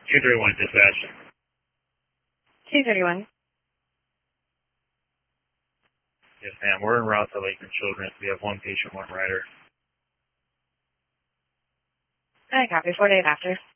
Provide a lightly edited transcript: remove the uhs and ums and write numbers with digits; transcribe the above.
231 dispatch. 231. Yes, ma'am. We're en route to Lakeland Children's. We have one patient, one rider. I copy. 48 after.